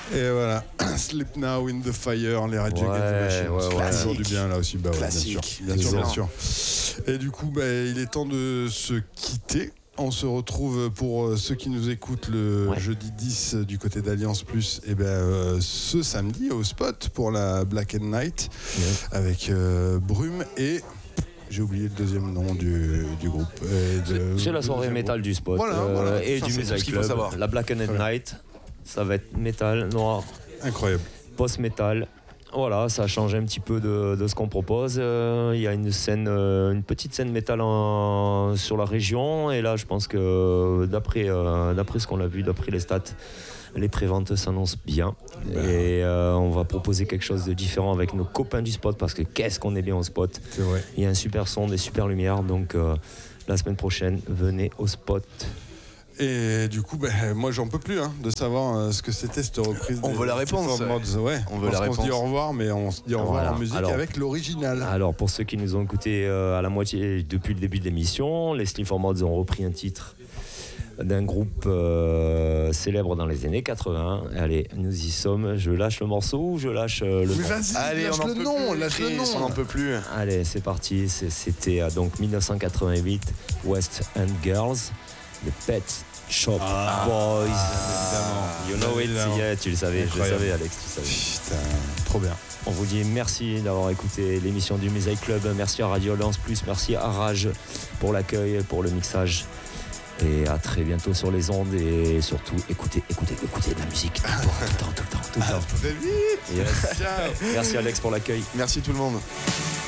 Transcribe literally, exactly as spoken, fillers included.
Et voilà, Sleep Now in the Fire, les Rage ouais, Against the Machine. Ouais, ouais. Toujours du bien là aussi. Bah, ouais, bien sûr, bien sûr, bien sûr. Et du coup, bah, il est temps de se quitter. On se retrouve pour ceux qui nous écoutent le ouais. jeudi dix du côté d'Alliance Plus, et ben euh, ce samedi au Spot pour la Black and Night ouais. avec euh, Brume et j'ai oublié le deuxième nom du, du groupe. De, c'est la soirée métal du Spot voilà, euh, voilà, et du Music Club. La Black and Night, ça va être métal noir. Incroyable. Post-métal. Voilà, ça a changé un petit peu de, de ce qu'on propose. Il euh, y a une scène, euh, une petite scène métal en, sur la région. Et là, je pense que d'après, euh, d'après ce qu'on a vu, d'après les stats, les préventes s'annoncent bien. Ben. Et euh, on va proposer quelque chose de différent avec nos copains du Spot parce que qu'est-ce qu'on est bien au Spot. C'est vrai. Il y a un super son, des super lumières. Donc euh, la semaine prochaine, venez au Spot. Et du coup, ben, moi j'en peux plus hein, de savoir euh, ce que c'était cette reprise. On veut la réponse. Ouais. On veut la réponse. On se dit au revoir, mais on se dit au revoir voilà. en musique alors, avec l'original. Alors pour ceux qui nous ont écoutés euh, à la moitié depuis le début de l'émission, les Sleep for Mods ont repris un titre d'un groupe euh, célèbre dans les années quatre-vingts. Allez, nous y sommes. Je lâche le morceau ou je lâche euh, le oui, vas-y, Allez, lâche on le nom, plus, lâche le nom. On n'en peut plus. Allez, c'est parti. C'est, c'était euh, donc dix-neuf cent quatre-vingt-huit, West End Girls, The Pet Shop ah, Boys. Ah, you know it, yeah, tu le savais, incroyable. Je le savais, Alex, tu savais. Putain, trop bien. On vous dit merci d'avoir écouté l'émission du Music Club. Merci à Radio Alliance Plus, merci à Rage pour l'accueil, pour le mixage. Et à très bientôt sur les ondes et surtout écoutez, écoutez, écoutez de la musique tout le temps, tout le temps, tout le temps. Très vite. Yes. Merci Alex pour l'accueil. Merci tout le monde.